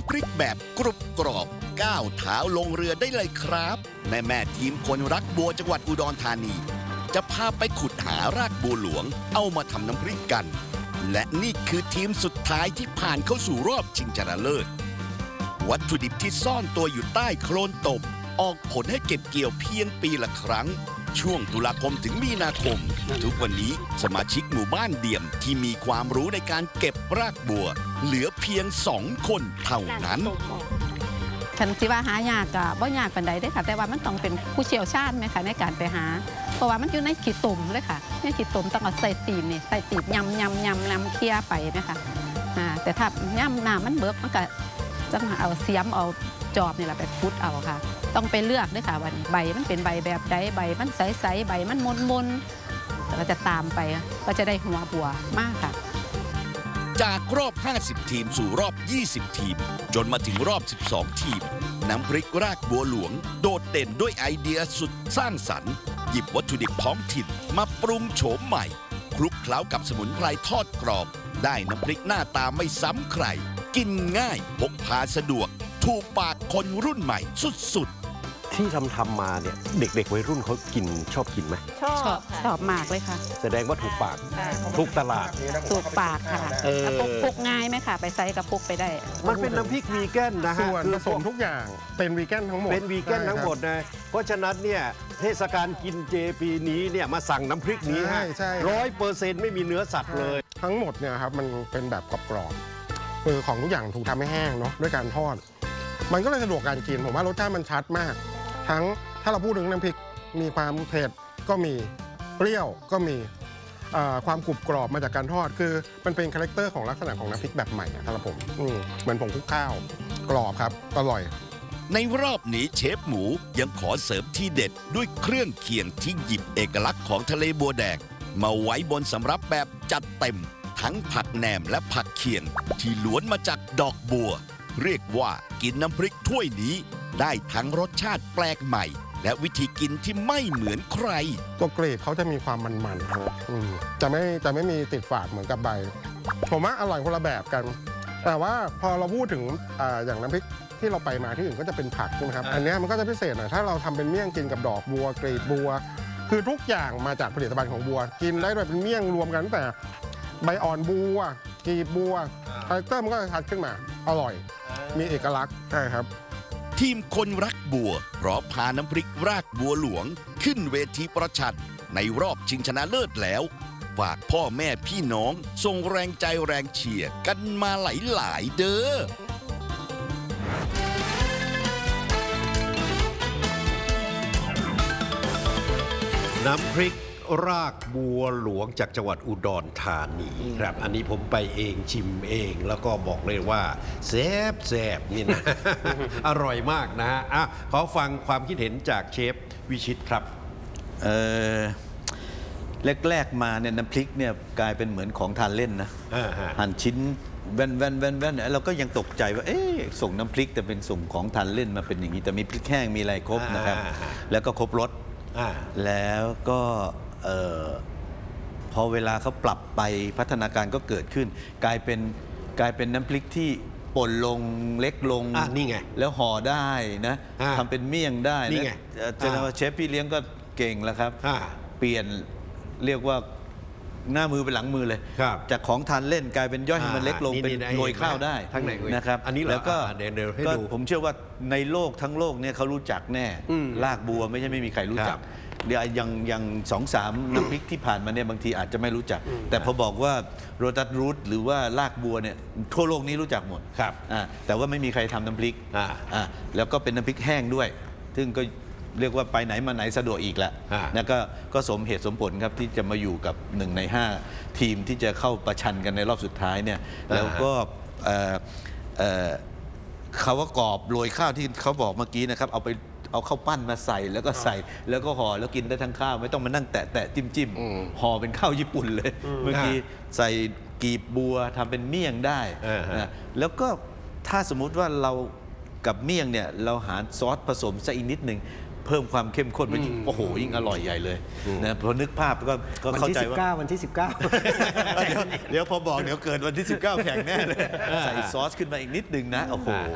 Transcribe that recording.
ำพริกแบบกรุบกรอบก้าวเท้าลงเรือได้เลยครับแม่ทีมคนรักบัวจังหวัดอุดรธานีจะพาไปขุดหารากบัวหลวงเอามาทำน้ำพริกกันและนี่คือทีมสุดท้ายที่ผ่านเข้าสู่รอบชิงชนะเลิศวัตถุดิบที่ซ่อนตัวอยู่ใต้โคลนตมออกผลให้เก็บเกี่ยวเพียงปีละครั้งช่วงตุลาคมถึงมีนาคมทุกวันนี้สมาชิกหมู่บ้านเดี่ยมที่มีความรู้ในการเก็บรากบัวเหลือเพียง2 คนเท่านั้นฉันสิว่าหายากก็บ่ยากปานใดได้ค่ะแต่ว่ามันต้องเป็นผู้เชี่ยวชาญไหมคะในการไปหาเพราะว่ามันอยู่ในขีดตุ่มเลยค่ะในขีดตุ่มต้องเอาใส่ตีนนี่ใส่ตีนยำเคี่ยไปไหมคะแต่ถ้าย่ำน้ำมันเบิกมันก็ต้องเอาเสียมเอาจอบนี่แหละไปพุดเอาค่ะต้องไปเลือกด้วยค่ะวันใบมันเป็นใบแบบใดใบมันใสใบมันมนเราจะตามไปก็จะได้หัวบัวมากค่ะจากรอบ50ทีมสู่รอบ20ทีมจนมาถึงรอบ12ทีมน้ำพริกรากบัวหลวงโดดเด่นด้วยไอเดียสุดสร้างสรรค์หยิบวัตถุดิบท้องถิ่นมาปรุงโฉมใหม่คลุกเคล้ากับสมุนไพรทอดกรอบได้น้ำพริกหน้าตาไม่ซ้ำใครกินง่ายพกพาสะดวกถูกปากคนรุ่นใหม่สุดที่ทำมาเนี่ยเด็กๆวัยรุ่นเขาชอบกินไหมชอบมากเลยค่ะแสดงว่าถูกปากถูกตลาดถูกปากค่ะพกง่ายไหมค่ะไปไซส์กับพกไปได้มันเป็นน้ำพริกวีแกนนะฮะส่วนผสมทุกอย่างเป็นวีแกนทั้งหมดเป็นวีแกนทั้งหมดนะเพราะฉะนั้นเนี่ยเทศกาลกินเจปีนี้เนี่ยมาสั่งน้ำพริกนี้100%ไม่มีเนื้อสัตว์เลยทั้งหมดเนี่ยครับมันเป็นแบบกรอบของทุกอย่างถูกทำให้แห้งเนาะด้วยการทอดมันก็เลยสะดวกการกินผมว่ารสชาติมันชัดมากทั้งถ้าเราพูดถึงน้ำพริกมีความเผ็ดก็มีเปรี้ยวก็มีความกรุบกรอบมาจากการทอดคือมันเป็นคาแรคเตอร์ของลักษณะของน้ำพริกแบบใหม่สำหรับผมเหมือนผงคลุกข้าวกรอบครับอร่อยในรอบนี้เชฟหมูยังขอเสริมที่เด็ดด้วยเครื่องเคียงที่หยิบเอกลักษณ์ของทะเลบัวแดงมาไว้บนสำรับแบบจัดเต็มทั้งผักแหนมและผักเคียงที่ล้วนมาจากดอกบัวเรียกว่ากินน้ำพริกถ้วยนี้ได้ทั้งรสชาติแปลกใหม่และวิธีกินที่ไม่เหมือนใครตัวเกรดเขาจะมีความมันๆครับจะไม่มีติดฝาดเหมือนกับใบผมว่าอร่อยคนละแบบกันแต่ว่าพอเราพูดถึงอย่างน้ำพริกที่เราไปมาที่อื่นก็จะเป็นผักใช่ไหมครับอันนี้มันก็จะพิเศษหน่อยถ้าเราทำเป็นเมี่ยงกินกับดอกบัวเกรดบัวคือทุกอย่างมาจากผลิตภัณฑ์ของบัวกินได้ด้วยเป็นเมี่ยงรวมกันตั้งแต่ใบอ่อนบัวกลีบบัวคาแรคเตอร์มันก็จะชัดขึ้นมาอร่อยมีเอกลักษณ์ใช่ครับทีมคนรักบัวพร้อมพาน้ำพริกรากบัวหลวงขึ้นเวทีประชันในรอบชิงชนะเลิศแล้วฝากพ่อแม่พี่น้องส่งแรงใจแรงเชียร์กันมาหลายๆเด้อน้ำพริกรากบัวหลวงจากจังหวัดอุดรธานีครับอันนี้ผมไปเองชิมเองแล้วก็บอกเลยว่าแซ่บนี่นะ อร่อยมากนะฮะขอฟังความคิดเห็นจากเชฟวิชิตครับแรกๆมาเนี่ยน้ำพริกเนี่ยกลายเป็นเหมือนของทานเล่นนะหั่นชิ้นแว่นเราก็ยังตกใจว่าส่งน้ำพริกแต่เป็นส่งของทานเล่นมาเป็นอย่างนี้แต่มีพริกแห้งมีอะไรครบนะครับแล้วก็ครบรสแล้วก็พอเวลาเขาปรับไปพัฒนาการก็เกิดขึ้นกลายเป็นน้ำพริกที่ป่นลงเล็กลงนี่ไงแล้วห่อได้นะทำเป็นเมี่ยงได้นี่ไงเชฟพี่เลี้ยงก็เก่งแล้วครับเปลี่ยนเรียกว่าหน้ามือเป็นหลังมือเลยจากของทานเล่นกลายเป็นย่อยให้มันเล็กลงเป็นโรยข้าวได้นะครับอันนี้แล้วก็ผมเชื่อว่าในโลกทั้งโลกเนี่ยเขารู้จักแน่รากบัวไม่มีใครรู้จักเดี๋ยวยัง2-3น้ำพริกที่ผ่านมาเนี่ยบางทีอาจจะไม่รู้จักแต่พอบอกว่าโรตัสรูทหรือว่ารากบัวเนี่ยทั่วโลกนี้รู้จักหมดแต่ว่าไม่มีใครทำน้ำพริกแล้วก็เป็นน้ำพริกแห้งด้วยซึ่งก็เรียกว่าไปไหนมาไหนสะดวกอีกแล้วนะก็สมเหตุสมผลครับที่จะมาอยู่กับ1 ใน 5ทีมที่จะเข้าประชันกันในรอบสุดท้ายเนี่ยแล้วก็เขาว่ากรอบโรยข้าวที่เขาบอกเมื่อกี้นะครับเอาข้าวปั้นมาใส่แล้วก็แล้วก็ห่อแล้วกินได้ทั้งข้าวไม่ต้องมานั่งแตะจิ้มห่อเป็นข้าวญี่ปุ่นเลยเมื่อกี้ใส่กีบบัวทำเป็นเมี่ยงได้นะแล้วก็ถ้าสมมุติว่าเรากับเมี่ยงเนี่ยเราหาซอสผสมซะอีกนิดหนึ่งเพิ่มความเข้มข้นไปยิ่งโอ้โหยิ่งอร่อยใหญ่เลยนะพอนึกภาพก็เข้าใจว่าวันที่ 19 เดี๋ยวพอบอกเดี๋ยวเกิดวันที่19แข่งแน่เลยใส่ซอสขึ้นมาอีกนิดนึงนะโอ้โห